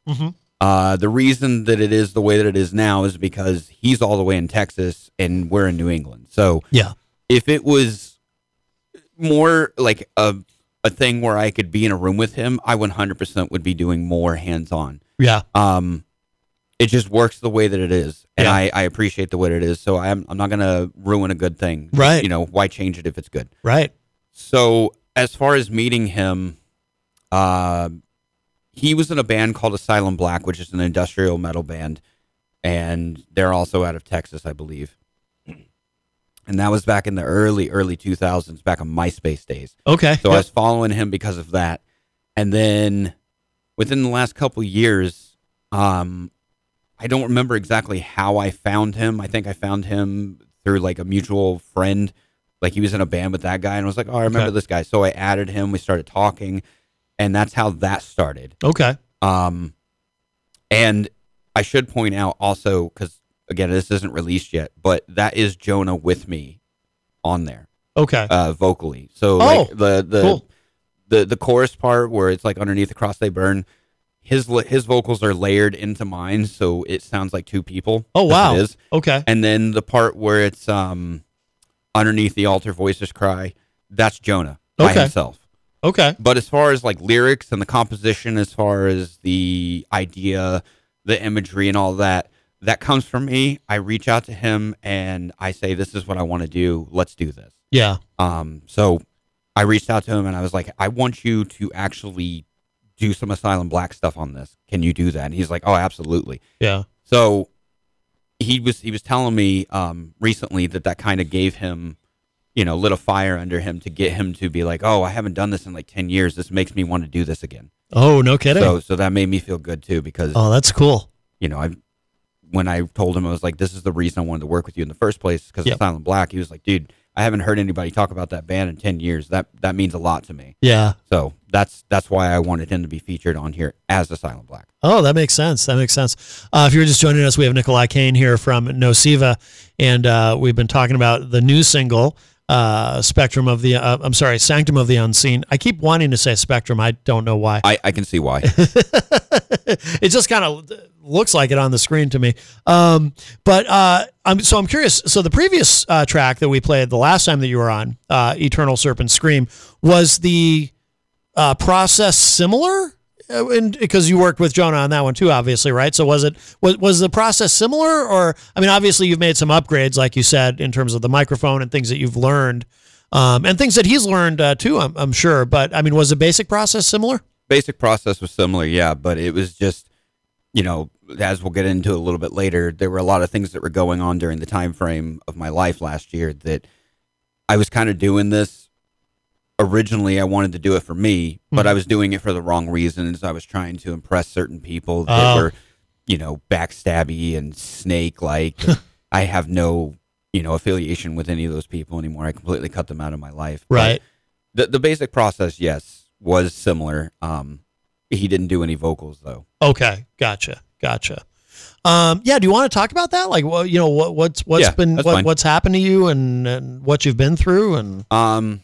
The reason that it is the way that it is now is because he's all the way in Texas and we're in New England. So Yeah. if it was more like a thing where I could be in a room with him, I 100% would be doing more hands-on. Yeah. It just works the way that it is, and Yeah. I appreciate the way that it is. So I'm not going to ruin a good thing. Right. You know, why change it if it's good? Right. So as far as meeting him, he was in a band called Asylum Black, which is an industrial metal band, and they're also out of Texas, I believe. And that was back in the early 2000s, back on MySpace days. Okay. So I was following him because of that. And then within the last couple years, I don't remember exactly how I found him. I think I found him through like a mutual friend. Like he was in a band with that guy, and I was like, oh, I remember this guy. So I added him. We started talking, and that's how that started. Okay. And I should point out also, because again, this isn't released yet, but that is Jonah with me on there. Okay. Vocally. So like cool. the chorus part where it's like underneath the cross they burn, his vocals are layered into mine, so it sounds like two people. Oh wow. It is. Okay. And then the part where it's underneath the altar voices cry, that's Jonah by himself. Okay. But as far as like lyrics and the composition, as far as the idea, the imagery and all that comes from me. I reach out to him and I say, this is what I want to do. Let's do this. Yeah. So I reached out to him and I was like, I want you to actually do some Asylum Black stuff on this. Can you do that? And he's like, oh, absolutely. Yeah. So he was telling me recently that kind of gave him, lit a fire under him to get him to be like, oh, I haven't done this in like 10 years. This makes me want to do this again. Oh, no kidding. So that made me feel good too, because, oh, that's cool. when I told him, I was like, this is the reason I wanted to work with you in the first place, because of Asylum Black. He was like, dude, I haven't heard anybody talk about that band in 10 years. That means a lot to me. Yeah. So that's why I wanted him to be featured on here as Asylum Black. Oh, that makes sense. If you're just joining us, we have Nikolai Kane here from Nociva, and we've been talking about the new single, Sanctum of the Unseen. I keep wanting to say Spectrum. I don't know why. I can see why. It just kind of looks like it on the screen to me. I'm curious. So the previous track that we played the last time that you were on, Eternal Serpent Scream, was the process similar? Because you worked with Jonah on that one too, obviously, right? So was the process similar, or obviously you've made some upgrades, like you said, in terms of the microphone and things that you've learned, and things that he's learned too, I'm sure. But was the basic process similar? Basic process was similar, yeah, but it was just, as we'll get into a little bit later, there were a lot of things that were going on during the time frame of my life last year that I was kind of doing this. Originally, I wanted to do it for me, but I was doing it for the wrong reasons. I was trying to impress certain people that were, backstabby and snake-like. I have no, affiliation with any of those people anymore. I completely cut them out of my life. Right. But the basic process, yes, was similar. He didn't do any vocals, though. Okay, gotcha. Do you want to talk about that? Like, well, what's happened to you and what you've been through, and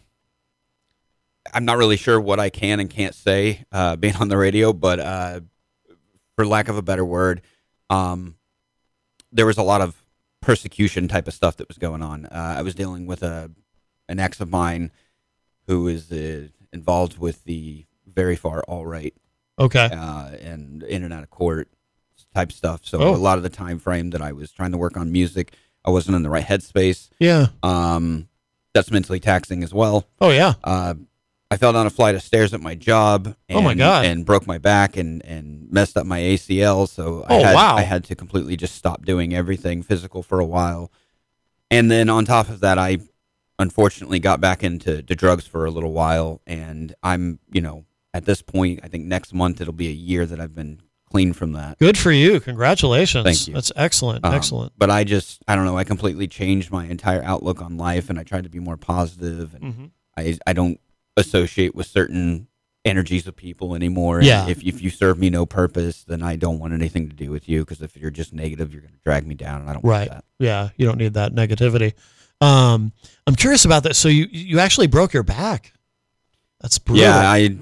I'm not really sure what I can and can't say being on the radio, but for lack of a better word, there was a lot of persecution type of stuff that was going on. I was dealing with an ex of mine who is involved with the very far alt-right. Okay. And in and out of court type stuff. So a lot of the time frame that I was trying to work on music, I wasn't in the right headspace. Yeah. That's mentally taxing as well. Oh, yeah. I fell down a flight of stairs at my job and, oh my God. And broke my back and messed up my ACL. So I had to completely just stop doing everything physical for a while. And then on top of that, I unfortunately got back into drugs for a little while. And I'm, at this point, I think next month it'll be a year that I've been clean from that. Good for you. Congratulations. Thank you. That's excellent. Excellent. But I don't know. I completely changed my entire outlook on life, and I tried to be more positive. And I don't associate with certain energies of people anymore. And yeah. If you serve me no purpose, then I don't want anything to do with you, because if you're just negative, you're going to drag me down, and I don't want that. Yeah. You don't need that negativity. I'm curious about that. So you actually broke your back. That's brutal. Yeah,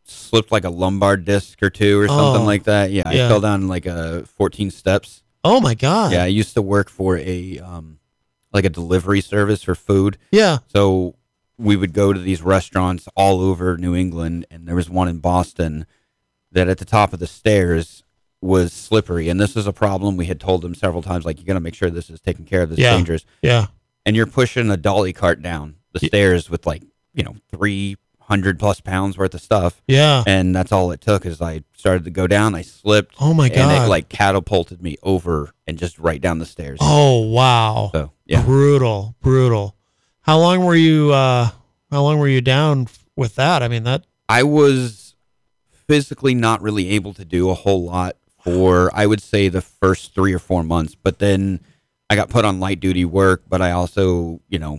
slipped like a lumbar disc or two or something Oh, like that. Yeah, I yeah. fell down like 14 steps. Oh my God. Yeah, I used to work for like a delivery service for food. Yeah. So we would go to these restaurants all over New England, and there was one in Boston that at the top of the stairs was slippery. And this is a problem. We had told them several times, like, you got to make sure this is taken care of. This is dangerous. Yeah. And you're pushing a dolly cart down the stairs with 300 plus pounds worth of stuff. Yeah. And that's all it took is I started to go down. I slipped. Oh my God. And it catapulted me over and just right down the stairs. Oh, wow. So, yeah. Brutal. How long were you down with that? I mean, that. I was physically not really able to do a whole lot for, I would say, the first 3 or 4 months. But then I got put on light duty work, but I also,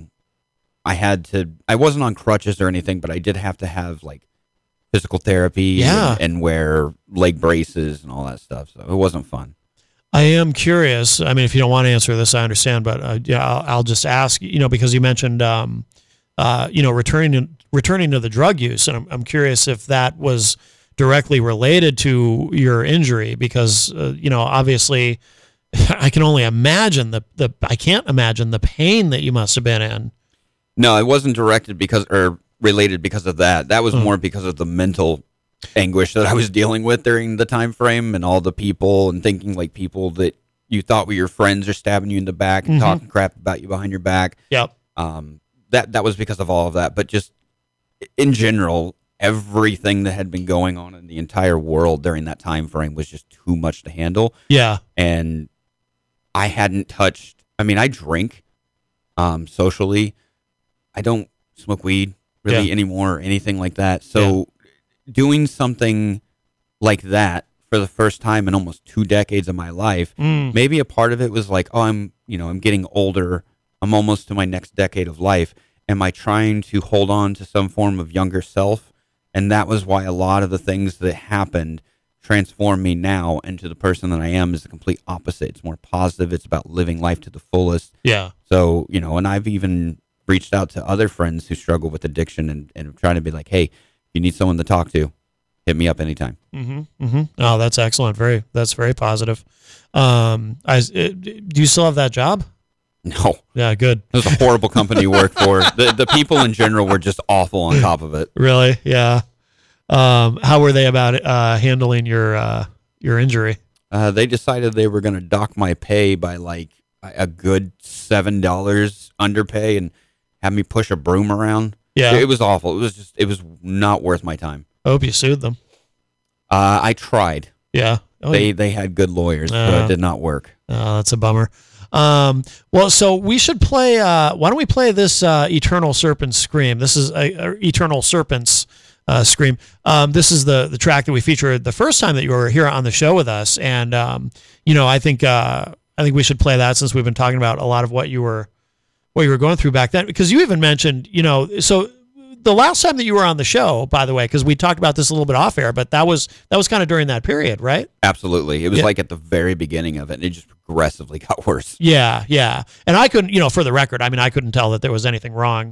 I wasn't on crutches or anything, but I did have to have physical therapy and wear leg braces and all that stuff. So it wasn't fun. I am curious. I mean, if you don't want to answer this, I understand, but I'll just ask, because you mentioned, returning to the drug use. And I'm curious if that was directly related to your injury because, obviously I can only imagine I can't imagine the pain that you must have been in. No, it wasn't related because of that. That was more because of the mental anguish that I was dealing with during the time frame and all the people and thinking people that you thought were your friends are stabbing you in the back and talking crap about you behind your back. Yep. That was because of all of that. But just in general, everything that had been going on in the entire world during that time frame was just too much to handle. Yeah. And I hadn't touched, I drink socially. I don't smoke weed really anymore or anything like that. So doing something like that for the first time in almost 2 decades of my life, maybe a part of it was I'm getting older. I'm almost to my next decade of life. Am I trying to hold on to some form of younger self? And that was why a lot of the things that happened transformed me now into the person that I am is the complete opposite. It's more positive. It's about living life to the fullest. Yeah. So, and I've even reached out to other friends who struggle with addiction and trying to be like, hey, if you need someone to talk to, hit me up anytime. Oh, that's excellent. That's very positive. Do you still have that job? No. Yeah, good. It was a horrible company to work for. The people in general were just awful on top of it. Really? Yeah. How were they about handling your injury? They decided they were going to dock my pay by a good $7 underpay and have me push a broom around. Yeah. It was awful. It was not worth my time. I hope you sued them. I tried. Yeah. Oh, They had good lawyers, but it did not work. Oh, that's a bummer. Well, so we should play. Why don't we play this Eternal Serpents Scream? This is Eternal Serpents Scream. This is the track that we featured the first time that you were here on the show with us, and I think we should play that since we've been talking about a lot of what you were going through back then. Because you even mentioned, so the last time that you were on the show, by the way, because we talked about this a little bit off air, but that was kind of during that period, right? Absolutely. It was at the very beginning of it, and it just progressively got worse. Yeah. And I couldn't, for the record, I couldn't tell that there was anything wrong,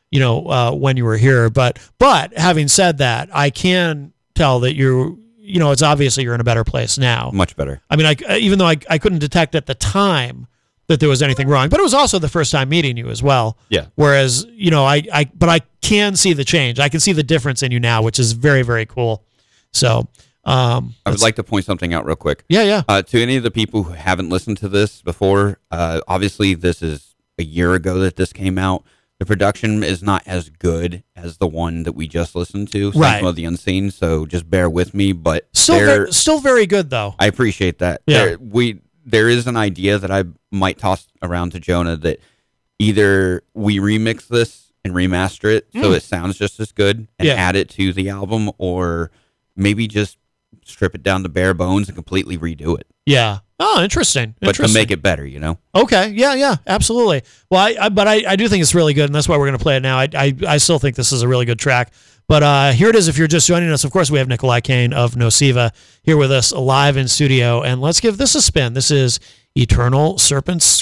when you were here. But having said that, I can tell that it's obviously you're in a better place now. Much better. Even though I couldn't detect at the time that there was anything wrong, but it was also the first time meeting you as well. Yeah. Whereas, but I can see the change. I can see the difference in you now, which is very, very cool. So, I would like to point something out real quick. Yeah. To any of the people who haven't listened to this before, obviously this is a year ago that this came out. The production is not as good as the one that we just listened to, right? Of the Unseen. So just bear with me, but still very good though. I appreciate that. Yeah. There is an idea that I might toss around to Jonah that either we remix this and remaster it so it sounds just as good and add it to the album, or maybe just strip it down to bare bones and completely redo it. Yeah. Oh, interesting. But to make it better, Okay. Yeah, absolutely. Well, I do think it's really good, and that's why we're going to play it now. I still think this is a really good track. But here it is if you're just joining us. Of course, we have Nikolai Kane of Nociva here with us live in studio, and let's give this a spin. This is Eternal Serpents